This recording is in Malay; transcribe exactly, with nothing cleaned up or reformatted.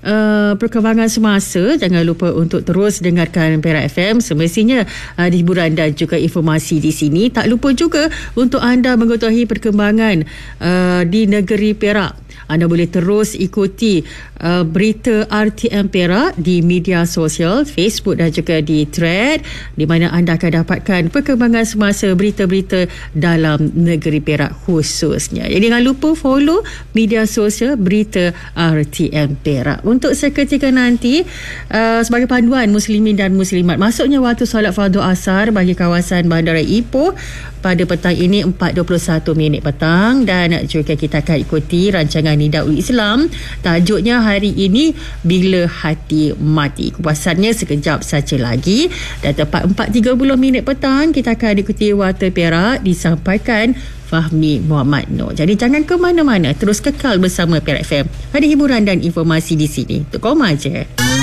uh, perkembangan semasa, jangan lupa untuk terus dengarkan Perak F M. Semestinya uh, hiburan dan juga informasi di sini. Tak lupa juga untuk anda mengetahui perkembangan uh, di negeri Perak. Anda boleh terus ikuti uh, berita R T M Perak di media sosial, Facebook dan juga di Thread, di mana anda akan dapatkan perkembangan semasa berita-berita dalam negeri Perak khususnya. Jadi jangan lupa follow media sosial berita R T M Perak. Untuk seketika nanti, uh, sebagai panduan muslimin dan muslimat, masuknya waktu solat fardu asar bagi kawasan Bandara Ipoh pada petang ini empat dua puluh satu minit petang, dan juga kita akan ikuti rancangan Nidaul Islam. Tajuknya hari ini Bila Hati Mati. Kupasannya sekejap saja lagi, dan tepat empat tiga puluh minit petang kita akan ikuti Warta Perak disampaikan Fahmi Muhammad Noor. Jadi jangan ke mana-mana, terus kekal bersama Perak F M. Ada hiburan dan informasi di sini. Untuk kau aja.